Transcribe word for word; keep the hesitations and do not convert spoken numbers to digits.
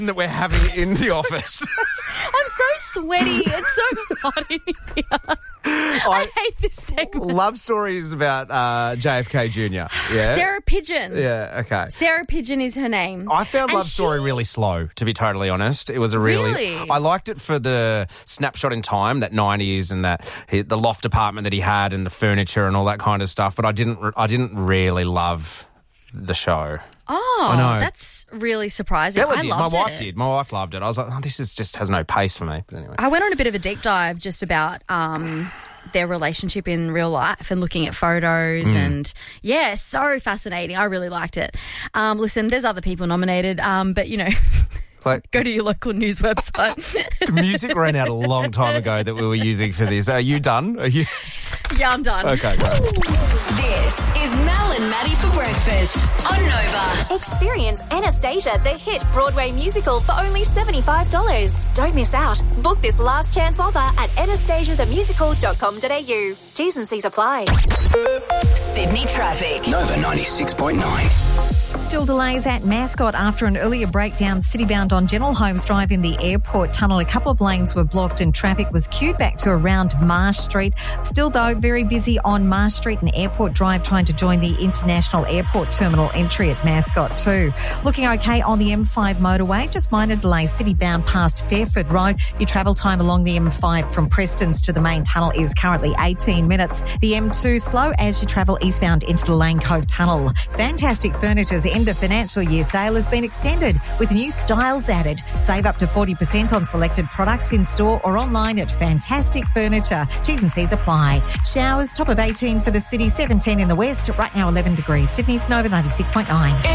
that we're having in the office. I'm so sweaty. It's so hot in here. I, I hate this segment. Love stories about uh, J F K Junior Yeah. Sarah Pigeon. Yeah, okay. Sarah Pigeon is her name. I found And Love Story she- really slow, to be totally honest. It was a really... Really? I liked it for the snapshot in time, that nineties and that he, the loft apartment that he had and the furniture and all that kind of stuff, but I didn't I didn't really love the show. Oh, I know. that's really surprising. Bella I did. My loved wife it. did. My wife loved it. I was like, oh, this is just has no pace for me. But anyway. I went on a bit of a deep dive just about um, their relationship in real life and looking at photos Mm. and, yeah, so fascinating. I really liked it. Um, listen, there's other people nominated, um, but, you know, Like, go to your local news website. the music ran out a long time ago that we were using for this. Are you done? Are you? Yeah, I'm done. Okay, great. This is Mel and Maddie for breakfast on Nova. Experience Anastasia, the hit Broadway musical, for only seventy-five dollars. Don't miss out. Book this last chance offer at anastasia the musical dot com dot a u. T's and C's apply. Sydney traffic. Nova ninety-six point nine. Still delays at Mascot after an earlier breakdown citybound on General Holmes Drive in the airport tunnel. A couple of lanes were blocked and traffic was queued back to around Marsh Street. Still, though, very busy on Marsh Street and Airport Drive trying to join the International Airport Terminal entry at Mascot too. Looking okay on the M five motorway, just minor delays citybound past Fairford Road. Your travel time along the M five from Prestons to the main tunnel is currently eighteen minutes. The M two slow as you travel eastbound into the Lane Cove Tunnel. Fantastic Furniture's end of financial year sale has been extended with new styles added. Save up to forty percent on selected products in store or online at Fantastic Furniture. T's and C's apply. Showers, top of eighteen for the city, seventeen in the west. Right now eleven degrees. Sydney's Nova ninety-six point nine.